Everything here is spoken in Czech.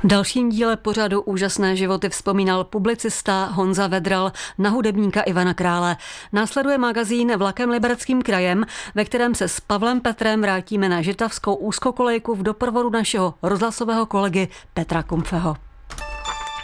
V dalším díle pořadu Úžasné životy vzpomínal publicista Honza Vedral na hudebníka Ivana Krále. Následuje magazín Vlakem Libereckým krajem, ve kterém se s Pavlem Petrem vrátíme na žitavskou úzkokolejku v doprovodu našeho rozhlasového kolegy Petra Kumpfeho.